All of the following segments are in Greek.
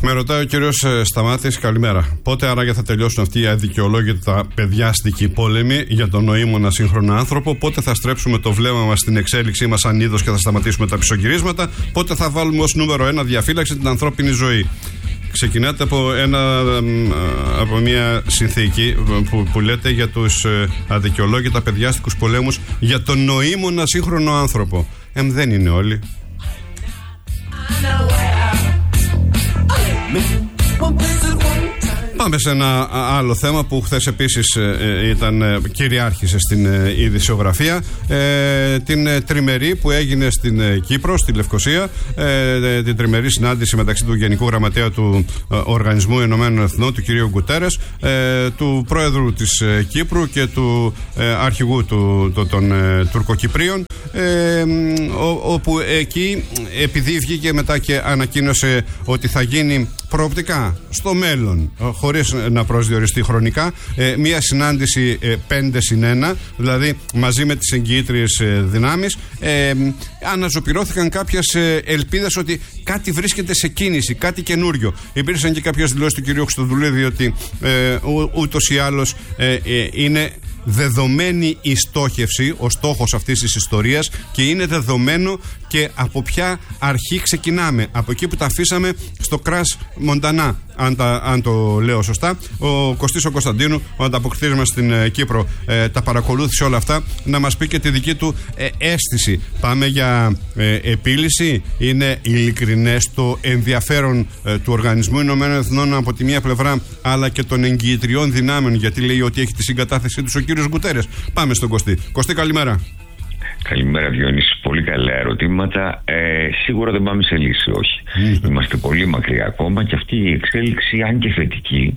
Με ρωτάει ο κύριος Σταμάτης, καλημέρα. Πότε άραγε θα τελειώσουν αυτοί οι αδικαιολόγητα παιδιάστικοι πόλεμοι για τον νοήμονα σύγχρονο άνθρωπο? Πότε θα στρέψουμε το βλέμμα μας στην εξέλιξή μας σαν είδος και θα σταματήσουμε τα πισωγυρίσματα? Πότε θα βάλουμε ως νούμερο 1 διαφύλαξη την ανθρώπινη ζωή? Ξεκινάτε από μια συνθήκη που λέτε για τους αδικαιολόγητα παιδιάστικους πολέμους για τον νοήμονα σύγχρονο άνθρωπο. Δεν είναι όλοι. Πάμε σε ένα άλλο θέμα που χθες επίσης κυριάρχησε στην ειδησιογραφία, την τριμερή που έγινε στην Κύπρο, στη Λευκοσία, την τριμερή συνάντηση μεταξύ του Γενικού Γραμματέα του Οργανισμού Ηνωμένων Εθνών, του κ. Γκουτέρες, του Πρόεδρου της Κύπρου και του Αρχηγού των Τουρκοκυπρίων, όπου εκεί, επειδή βγήκε μετά και ανακοίνωσε ότι θα γίνει προοπτικά στο μέλλον, χωρίς να προσδιοριστεί χρονικά, μια συνάντηση 5+1, δηλαδή μαζί με τις εγγυήτριες δυνάμεις, αναζωπυρώθηκαν κάποιες ελπίδες ότι κάτι βρίσκεται σε κίνηση, κάτι καινούριο. Υπήρξαν και κάποιες δηλώσεις του κ. Χριστοδουλίδη ότι ούτως ή άλλως είναι δεδομένη η στόχευση, ο στόχος αυτής της ιστορίας, και είναι δεδομένο και από ποια αρχή ξεκινάμε. Από εκεί που τα αφήσαμε στο Κρας Μοντανά, αν το λέω σωστά. Ο Κωστής ο Κωνσταντίνου, ο ανταποκριτής μας στην Κύπρο, τα παρακολούθησε όλα αυτά, να μας πει και τη δική του αίσθηση. Πάμε για επίλυση? Είναι ειλικρινές το ενδιαφέρον του Οργανισμού Ηνωμένων Εθνών από τη μία πλευρά, αλλά και των εγγυητριών δυνάμεων, γιατί λέει ότι έχει τη συγκατάθεσή τους ο κύριος Γκουτέρες? Πάμε στον Κωστή. Κωστή, καλημέρα. Καλημέρα, Διονύση. Πολύ καλά ερωτήματα. Σίγουρα δεν πάμε σε λύση, όχι. Είμαστε πολύ μακριά ακόμα και αυτή η εξέλιξη, αν και θετική,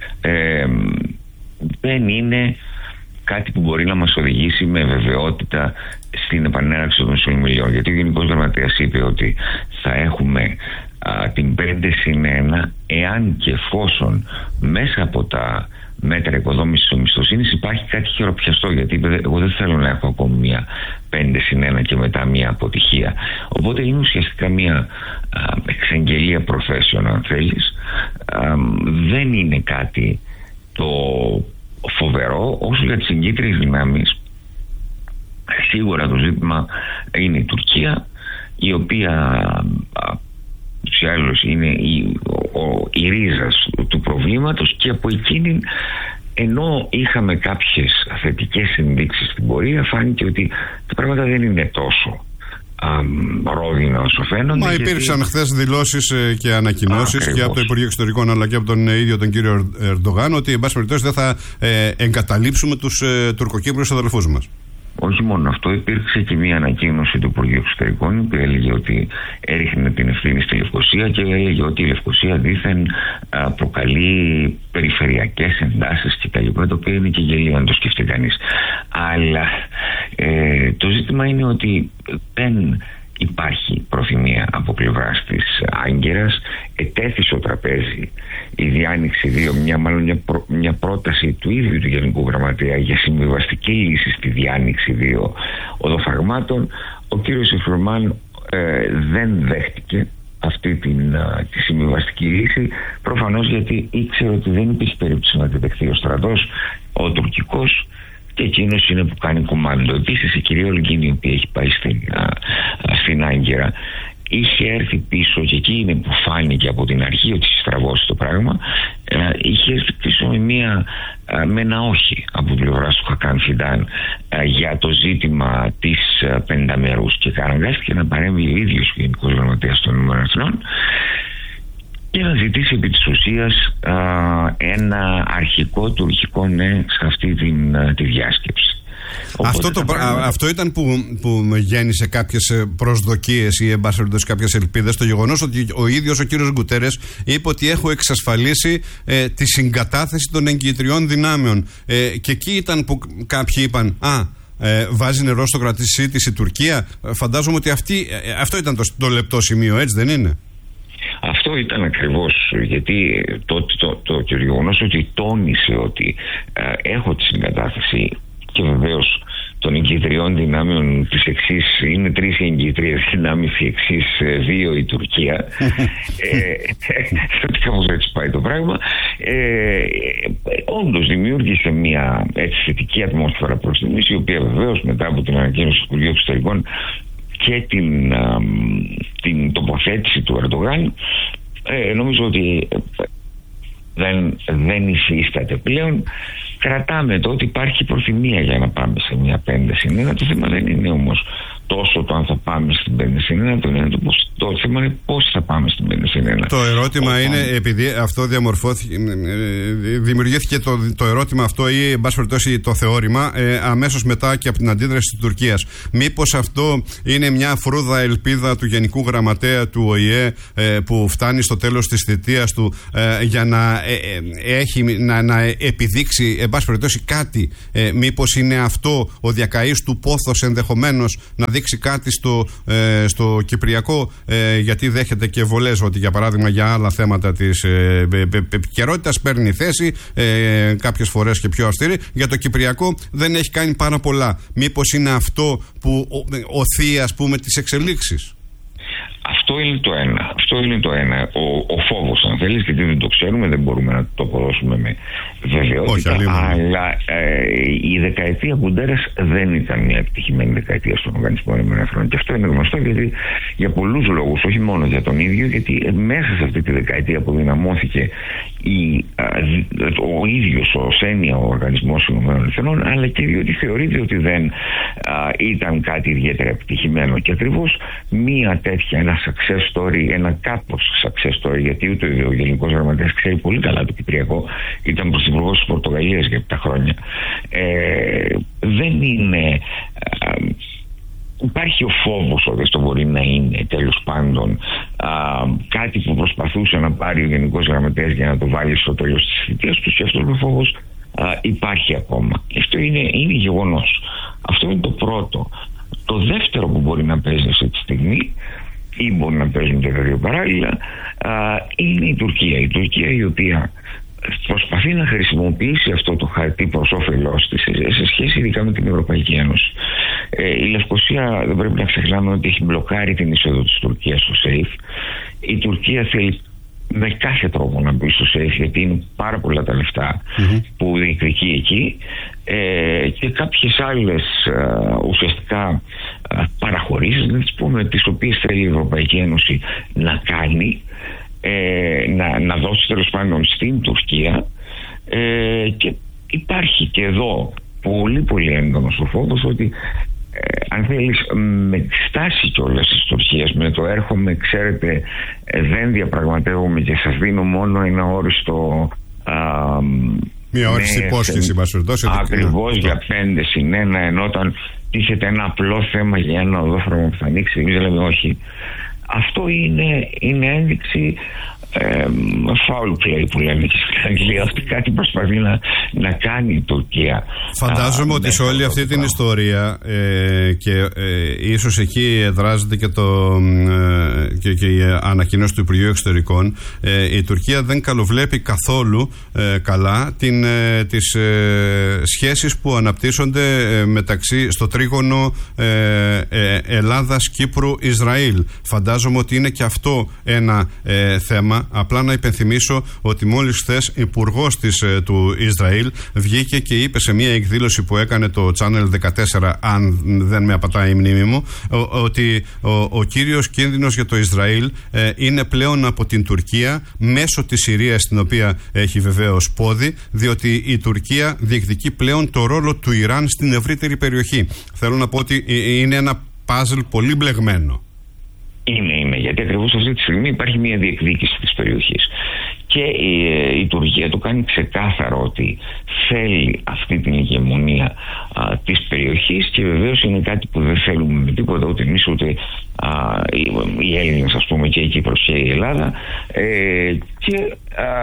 δεν είναι κάτι που μπορεί να μας οδηγήσει με βεβαιότητα στην επανέναρξη των συνομιλιών. Γιατί ο Γενικός Γραμματέας είπε ότι θα έχουμε την 5+1 εάν και εφόσον μέσα από τα μέτρα οικοδόμησης της εμπιστοσύνης υπάρχει κάτι χειροπιαστό, γιατί εγώ δεν θέλω να έχω ακόμη μια 5+1 και μετά μια αποτυχία. Οπότε είναι ουσιαστικά μια εξαγγελία προθέσεων, αν θέλεις. Δεν είναι κάτι το φοβερό. Όσο για τις εγγύητριες δυνάμεις, σίγουρα το ζήτημα είναι η Τουρκία, η οποία τους ή άλλως είναι η ρίζα του προβλήματος, και από εκείνη, ενώ είχαμε κάποιες θετικές ενδείξεις στην πορεία, φάνηκε ότι τα πράγματα δεν είναι τόσο ρόδινα όσο φαίνονται. Μα υπήρξαν χθες δηλώσεις και ανακοινώσεις και από το Υπουργείο Εξωτερικών αλλά και από τον ίδιο τον κύριο Ερντογάν ότι εν πάση περιπτώσει δεν θα εγκαταλείψουμε τους τουρκοκύπριους αδελφούς μας. Όχι μόνο αυτό, υπήρξε και μια ανακοίνωση του Υπουργείου Εξωτερικών που έλεγε ότι έριχνε την ευθύνη στη Λευκοσία και έλεγε ότι η Λευκοσία δήθεν προκαλεί περιφερειακές εντάσεις κτλ. Το οποίο είναι και γελίο αν το σκεφτεί κανείς. Αλλά το ζήτημα είναι ότι δεν υπάρχει προθυμία από πλευράς της Άγκυρας. Ετέθη στο τραπέζι η διάνοιξη 2, μια πρόταση του ίδιου του Γενικού Γραμματέα για συμβιβαστική λύση στη διάνοιξη 2 οδοφραγμάτων. Ο κύριος Ιφρουμάν δεν δέχτηκε αυτή τη συμβιβαστική λύση, προφανώς γιατί ήξερε ότι δεν υπήρχε περίπτωση να τη δεχθεί ο στρατός, ο τουρκικός, και εκείνος είναι που κάνει κουμάντο. Επίσης η κυρία Ολγκίνη, η οποία έχει πάει στην Άγκυρα, είχε έρθει πίσω, και εκεί είναι που φάνηκε από την αρχή ότι στραβώσει το πράγμα, είχε έρθει πίσω με ένα όχι από πλευράς του Χακάν Φιντάν για το ζήτημα της πενταμερούς, και αναγκάστηκε να παρέμβει ο ίδιος ο Γενικός Γραμματέας των ΗΠΑ και να ζητήσει επί της ουσίας ένα αρχικό τουρκικό ναι σε αυτή τη διάσκεψη. Αυτό ήταν που γέννησε κάποιες προσδοκίες ή εν πάση περιπτώσει κάποιες ελπίδες, το γεγονός ότι ο ίδιος ο κύριος Γκουτέρες είπε ότι έχω εξασφαλίσει τη συγκατάθεση των εγγυητριών δυνάμεων, και εκεί ήταν που κάποιοι είπαν βάζει νερό στο κρατήσι της η Τουρκία. Φαντάζομαι ότι αυτό ήταν το λεπτό σημείο, έτσι δεν είναι? Αυτό ήταν ακριβώς, γιατί το γεγονός ότι τόνισε ότι έχω τη συγκατάθεση, και βεβαίως των εγκυτριών δυνάμεων της εξής, είναι 3 οι εγκυτρίες δυνάμεις, οι εξής 2 η Τουρκία. Κάπως έτσι πάει το πράγμα. Όντως δημιούργησε μια έτσι θετική ατμόσφαιρα προς τιμής, η οποία βεβαίως μετά από την ανακοίνωση του Υπουργείου Εξωτερικών και την τοποθέτηση του Ερντογάν, νομίζω ότι δεν υφίσταται πλέον. Κρατάμε το ότι υπάρχει προθυμία για να πάμε σε μια 5+1. Το θέμα δεν είναι όμως τόσο το αν θα πάμε στην 5+1, το θέμα είναι πώς θα πάμε στην 5+1. Το ερώτημα είναι, επειδή αυτό δημιουργήθηκε το ερώτημα αυτό, ή εν πάση περιπτώσει το θεώρημα, αμέσως μετά και από την αντίδραση της Τουρκίας. Μήπως αυτό είναι μια φρούδα ελπίδα του Γενικού Γραμματέα του ΟΗΕ, που φτάνει στο τέλος της θητείας του, για να επιδείξει εν πάση περιπτώσει κάτι? Μήπως είναι αυτό ο διακαής του πόθος ενδεχομένως να δείξει κάτι στο Κυπριακό, γιατί δέχεται και βολές ότι για παράδειγμα για άλλα θέματα της επικαιρότητας παίρνει θέση, κάποιες φορές και πιο αυστηρή. Για το Κυπριακό δεν έχει κάνει πάρα πολλά. Μήπως είναι αυτό που οθεί, ας πούμε, τις εξελίξεις? Αυτό είναι το ένα. Ο φόβος, αν θέλεις, γιατί δεν το ξέρουμε, δεν μπορούμε να το αποδώσουμε με βεβαιότητα. Αλλά η δεκαετία Κουντέρας δεν ήταν μια επιτυχημένη δεκαετία στον Οργανισμό Ηνωμένων Εθνών. Και αυτό είναι γνωστό, γιατί για πολλούς λόγους, όχι μόνο για τον ίδιο, γιατί μέσα σε αυτή τη δεκαετία που δυναμώθηκε ο ίδιος ως έννοια ο Οργανισμός Ηνωμένων Εθνών, αλλά και διότι θεωρείται ότι δεν ήταν κάτι ιδιαίτερα επιτυχημένο. Και ακριβώς μια τέτοια, ένα success story, ένα κάπως success story, γιατί ούτε ο Γενικός Γραμματέας ξέρει πολύ καλά το Κυπριακό, ήταν πρωθυπουργός της Πορτογαλίας για 7 χρόνια. Δεν είναι... Υπάρχει ο φόβος ότι αυτό μπορεί να είναι τέλος πάντων κάτι που προσπαθούσε να πάρει ο Γενικός Γραμματέας για να το βάλει στο τέλος της θητείας του, και αυτός ο φόβος υπάρχει ακόμα. Αυτό είναι γεγονός. Αυτό είναι το πρώτο. Το δεύτερο που μπορεί να παίζει αυτή τη στιγμή, ή μπορεί να παίζουν και τα δύο παράλληλα, είναι η Τουρκία. Η Τουρκία, η οποία προσπαθεί να χρησιμοποιήσει αυτό το χαρτί προς όφελός της σε σχέση ειδικά με την Ευρωπαϊκή Ένωση. Η Λευκωσία, δεν πρέπει να ξεχνάμε ότι έχει μπλοκάρει την είσοδο της Τουρκίας στο ΣΕΙΦ. Η Τουρκία θέλει με κάθε τρόπο να μπει στο ΣΕΙΦ, γιατί είναι πάρα πολλά τα λεφτά που διεκδικεί εκεί, και κάποιες άλλες ουσιαστικά παραχωρήσεις, να τις πούμε, τις οποίες θέλει η Ευρωπαϊκή Ένωση να κάνει, να δώσει τέλος πάντων στην Τουρκία, και υπάρχει και εδώ πολύ έντονος ο φόβος ότι αν θέλεις, με τη στάση κιόλας της Τουρκίας, με το έρχομαι, ξέρετε, δεν διαπραγματεύομαι και σας δίνω μόνο ένα όριστο μια όριστη υπόσχεση, ακριβώς, για 5+1, ενώ όταν τίθεται ένα απλό θέμα για ένα οδόφραγμα που θα ανοίξει, εμείς λέμε όχι. Αυτό είναι ένδειξη foul play που λέμε και στην Αγγλία, ότι κάτι προσπαθεί να κάνει η Τουρκία. Φαντάζομαι ότι σε όλη αυτή την ιστορία, και ίσως εκεί εδράζεται και η ανακοίνωση του Υπουργείου Εξωτερικών, η Τουρκία δεν καλοβλέπει καθόλου καλά τις σχέσεις που αναπτύσσονται στο τρίγωνο Ελλάδας, Κύπρου, Ισραήλ. Φαντάζομαι ότι είναι και αυτό ένα θέμα. Απλά να υπενθυμίσω ότι μόλις χθες υπουργός του Ισραήλ βγήκε και είπε σε μια εκδήλωση που έκανε το Channel 14, αν δεν με απατάει η μνήμη μου, ότι ο κύριος κίνδυνος για το Ισραήλ είναι πλέον από την Τουρκία, μέσω της Συρίας, στην οποία έχει βεβαίως πόδι, διότι η Τουρκία διεκδικεί πλέον το ρόλο του Ιράν στην ευρύτερη περιοχή. Θέλω να πω ότι είναι ένα παζλ πολύ μπλεγμένο. Είναι, γιατί ακριβώς αυτή τη στιγμή υπάρχει μια διεκδίκηση της περιοχής. Και η Τουρκία το κάνει ξεκάθαρο ότι θέλει αυτή την ηγεμονία της περιοχής, και βεβαίως είναι κάτι που δεν θέλουμε με τίποτα, ούτε εμείς ούτε οι Έλληνες, ας πούμε, και η Κύπρος και η Ελλάδα. Και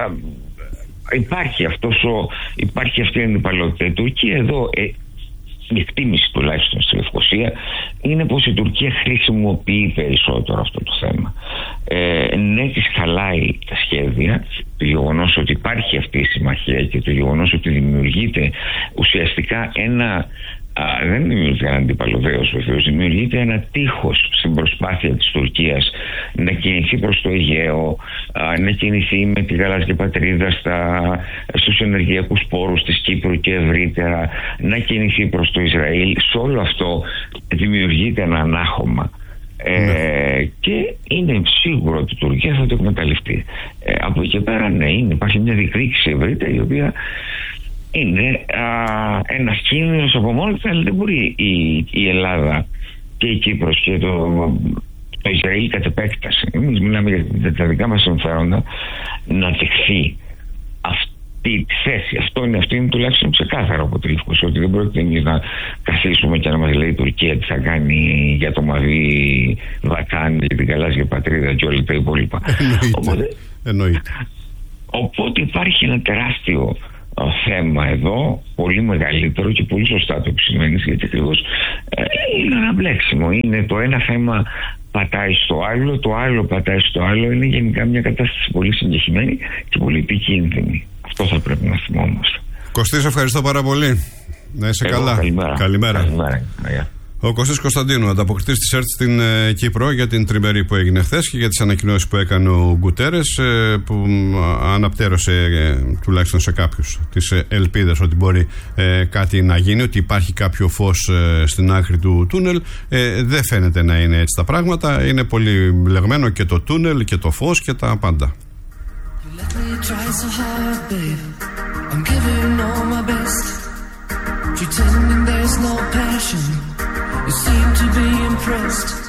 υπάρχει αυτή η αντιπαλότητα. Η Τουρκία εδώ, η εκτίμηση τουλάχιστον στη Λευκωσία, είναι πως η Τουρκία χρησιμοποιεί περισσότερο αυτό το θέμα. Ναι, της χαλάει τα σχέδια, το γεγονός ότι υπάρχει αυτή η συμμαχία και το γεγονός ότι δημιουργείται ουσιαστικά ένα δεν δημιουργείται ένα αντίπαλο δέος, βεβαίως. Δημιουργείται ένα τείχος στην προσπάθεια της Τουρκίας να κινηθεί προς το Αιγαίο, να κινηθεί με τη γαλάζια πατρίδα στους ενεργειακούς πόρους της Κύπρου και ευρύτερα, να κινηθεί προς το Ισραήλ. Σε όλο αυτό δημιουργείται ένα ανάχωμα. Και είναι σίγουρο ότι η Τουρκία θα το εκμεταλλευτεί. Από εκεί και πέρα, ναι, υπάρχει μια διεκδίκηση ευρύτερη, η οποία είναι ένας κίνδυνος από μόνο του, αλλά δεν μπορεί η Ελλάδα και η Κύπρος και το Ισραήλ κατ' επέκταση, εμείς μιλάμε για τα δικά μας συμφέροντα, να δεχθεί αυτή τη θέση. Αυτό είναι τουλάχιστον ξεκάθαρο από τη Λευκοσία, ότι δεν πρόκειται εμείς να καθίσουμε και να μας λέει η Τουρκία τι θα κάνει για το Μαδί, Βακάνη, την γαλάζια πατρίδα και όλα τα υπόλοιπα. Εννοείται. Οπότε υπάρχει ένα τεράστιο θέμα εδώ, πολύ μεγαλύτερο, και πολύ σωστά το επισημαίνεις, γιατί ακριβώς είναι ένα μπλέξιμο. Είναι το ένα θέμα πατάει στο άλλο, το άλλο πατάει στο άλλο. Είναι γενικά μια κατάσταση πολύ συγκεκριμένη και πολύ επικίνδυνη. Αυτό θα πρέπει να θυμόμαστε. Κωστή, ευχαριστώ πάρα πολύ. Να είσαι καλά. Καλημέρα. Ο Κωστής Κωνσταντίνου, ανταποκριτής της ΕΡΤ στην Κύπρο, για την τριμερή που έγινε χθες και για τις ανακοινώσεις που έκανε ο Γκουτέρες, που αναπτέρωσε τουλάχιστον σε κάποιους τις ελπίδες ότι μπορεί κάτι να γίνει, ότι υπάρχει κάποιο φως στην άκρη του τούνελ. Δεν φαίνεται να είναι έτσι τα πράγματα. Είναι πολύ μπλεγμένο και το τούνελ και το φως και τα πάντα. Pretending there's no passion, you seem to be impressed.